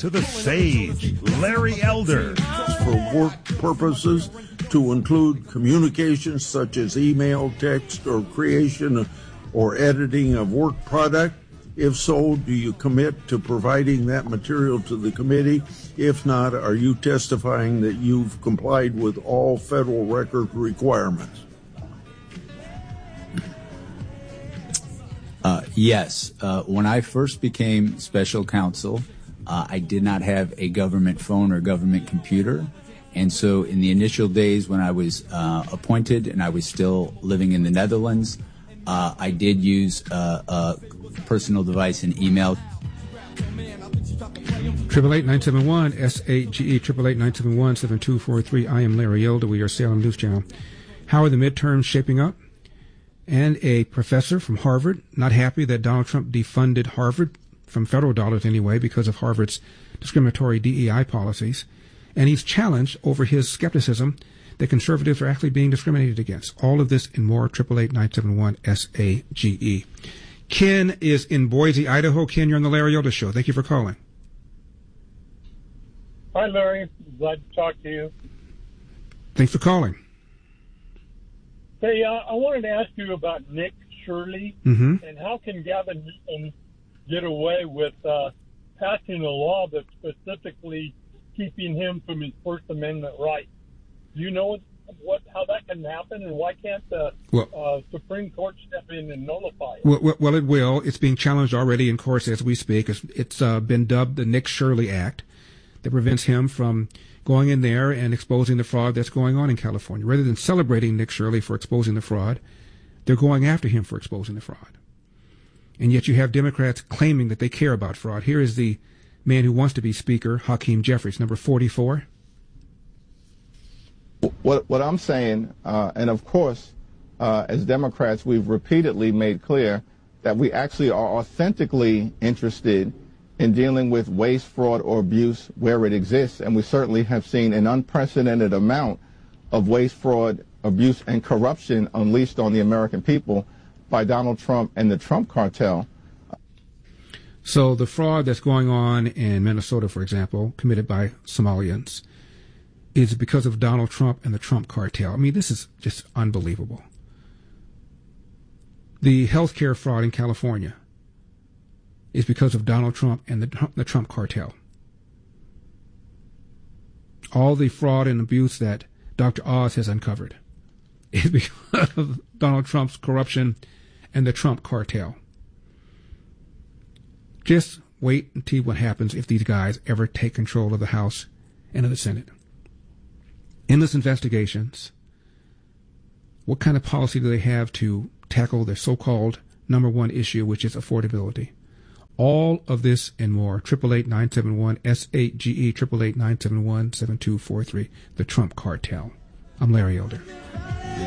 to the sage, Larry Elder. For work purposes, to include communications such as email, text, or creation or editing of work product? If so, do you commit to providing that material to the committee? If not, are you testifying that you've complied with all federal record requirements? Yes. When I first became special counsel, I did not have a government phone or government computer. And so in the initial days when I was appointed and I was still living in the Netherlands, I did use a personal device and email. 888-971-SAGE, 888-971-7243. I am Larry Elder. We are Salem News Channel. How are the midterms shaping up? And a professor from Harvard, not happy that Donald Trump defunded Harvard, from federal dollars anyway, because of Harvard's discriminatory DEI policies. And he's challenged over his skepticism that conservatives are actually being discriminated against. All of this and more, 888-971-SAGE. Ken is in Boise, Idaho. Ken, you're on the Larry Elder Show. Thank you for calling. Hi, Larry. Glad to talk to you. Thanks for calling. Hey, I wanted to ask you about Nick Shirley, and how can Gavin Newsom get away with passing a law that's specifically keeping him from his First Amendment rights? Do you know how that can happen, and why can't the Supreme Court step in and nullify it? Well, it will. It's being challenged already in courts as we speak. It's been dubbed the Nick Shirley Act that prevents him from going in there and exposing the fraud that's going on in California. Rather than celebrating Nick Shirley for exposing the fraud, they're going after him for exposing the fraud. And yet you have Democrats claiming that they care about fraud. Here is the man who wants to be Speaker, Hakeem Jeffries, number 44. What I'm saying, and of course, as Democrats, we've repeatedly made clear that we actually are authentically interested in dealing with waste, fraud, or abuse where it exists. And we certainly have seen an unprecedented amount of waste, fraud, abuse, and corruption unleashed on the American people by Donald Trump and the Trump cartel. So the fraud that's going on in Minnesota, for example, committed by Somalians, is because of Donald Trump and the Trump cartel. I mean, this is just unbelievable. The healthcare fraud in California is because of Donald Trump and the Trump cartel. All the fraud and abuse that Dr. Oz has uncovered is because of Donald Trump's corruption and the Trump cartel. Just wait and see what happens if these guys ever take control of the House and of the Senate. Endless investigations. What kind of policy do they have to tackle their so-called number one issue, which is affordability? All of this and more. 888-971-SAGE, 888-971-7243. The Trump cartel. I'm Larry Elder.